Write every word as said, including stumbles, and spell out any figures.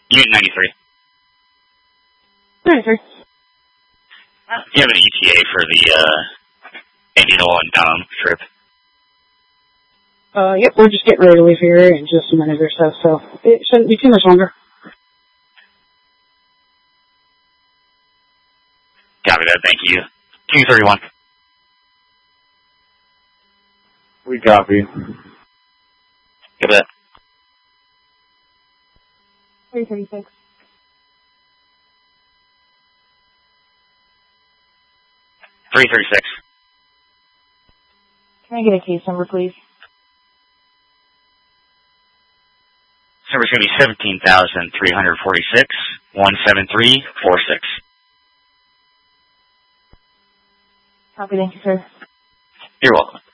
Unit ninety-three. ninety-three. Do you have an E T A for the uh, Indian Oil and Down trip? Uh, yep, we're just getting ready to leave here in just a minute or so, so it shouldn't be too much longer. Copy that, thank you. two thirty-one. We copy. Copy that. three thirty-six. three thirty-six. Can I get a case number, please? This number's going to be seventeen thousand three hundred forty-six, one seven three four six. Copy, thank you, sir. You're welcome.